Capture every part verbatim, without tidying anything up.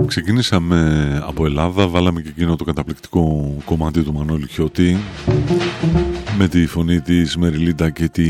Ξεκινήσαμε από Ελλάδα, βάλαμε και εκείνο το καταπληκτικό κομμάτι του Μανώλη Χιώτη με τη φωνή της Μεριλίντα και τη...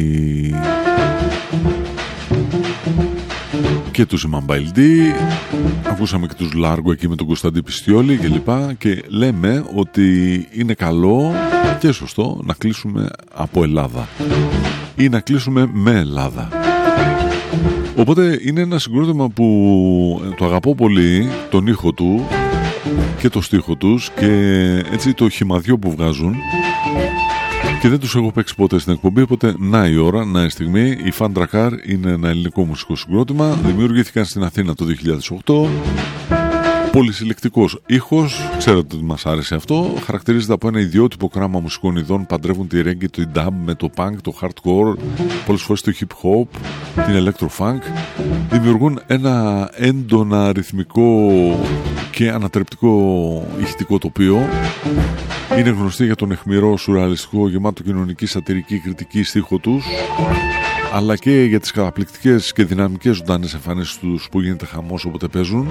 και τους Μαμπαϊλντή. Ακούσαμε και τους Λάργο εκεί με τον Κωνσταντή Πιστιόλη και λοιπά, και λέμε ότι είναι καλό και σωστό να κλείσουμε από Ελλάδα ή να κλείσουμε με Ελλάδα. Οπότε είναι ένα συγκρότημα που το αγαπώ πολύ, τον ήχο του και το στίχο τους και έτσι το χυμαδιό που βγάζουν, και δεν τους έχω παίξει ποτέ στην εκπομπή, οπότε να η ώρα, να η στιγμή. Η Φαντρακάρ είναι ένα ελληνικό μουσικό συγκρότημα, δημιουργήθηκαν στην Αθήνα το δύο χιλιάδες οκτώ. Πολυσυλλεκτικός ήχος, ξέρετε ότι μας άρεσε αυτό. Χαρακτηρίζεται από ένα ιδιότυπο κράμα μουσικών ειδών. Παντρεύουν τη reggae, το dub με το punk, το hardcore, πολλές φορές το hip hop, την electro funk. Δημιουργούν ένα έντονα ρυθμικό και ανατρεπτικό ηχητικό τοπίο. Είναι γνωστοί για τον αιχμηρό, σουρεαλιστικό, γεμάτο κοινωνική σατυρική κριτική στίχο τους, αλλά και για τις καταπληκτικές και δυναμικές ζωντανές εμφανίσεις τους που γίνεται χαμός όποτε παίζουν.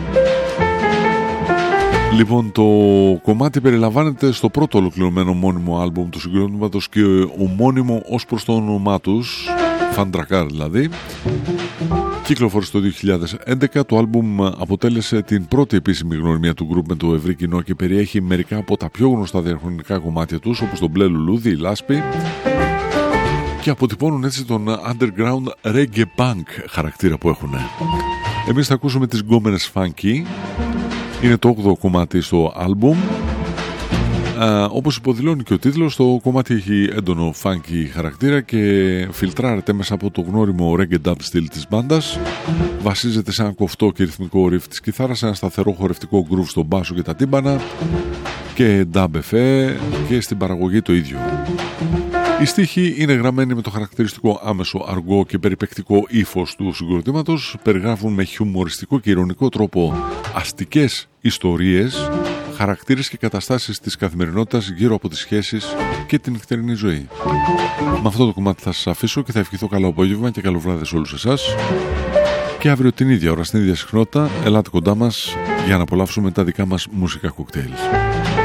Λοιπόν, το κομμάτι περιλαμβάνεται στο πρώτο ολοκληρωμένο μόνιμο άλμπουμ του συγκρότηματος και ομώνυμο ως προς το όνομά τους, Φαντρακάρ δηλαδή. Κυκλοφόρησε το δύο χιλιάδες έντεκα. Το άλμπουμ αποτέλεσε την πρώτη επίσημη γνωριμία του γκρουπ με το ευρύ κοινό και περιέχει μερικά από τα πιο γνωστά διαχρονικά κομμάτια τους, όπως το Μπλε Λουλούδι, η Λάσπη, και αποτυπώνουν έτσι τον underground reggae punk χαρακτήρα που έχουν. Εμείς θα ακούσουμε τις γκόμενες Funky. Είναι το όγδοο κομμάτι στο άλμπουμ. Uh, όπως υποδηλώνει και ο τίτλος, το κομμάτι έχει έντονο funky χαρακτήρα και φιλτράρεται μέσα από το γνώριμο reggae dub στυλ της μπάντας. Βασίζεται σε ένα κοφτό και ρυθμικό riff της κιθάρας, ένα σταθερό χορευτικό groove στον μπάσο και τα τύμπανα και dub εφέ, και στην παραγωγή το ίδιο. Οι στίχοι είναι γραμμένοι με το χαρακτηριστικό άμεσο αργό και περιπεκτικό ύφος του συγκροτήματος. Περιγράφουν με χιουμοριστικό και ειρωνικό τρόπο αστικές ιστορίες, χαρακτήρες και καταστάσεις της καθημερινότητας γύρω από τις σχέσεις και την νυχτερινή ζωή. Με αυτό το κομμάτι θα σας αφήσω και θα ευχηθώ καλό απόγευμα και καλό βράδυ σε όλους εσάς. Και αύριο την ίδια ώρα, στην ίδια συχνότητα, ελάτε κοντά μας για να απολαύσουμε τα δικά μας μουσικά κοκτέιλ.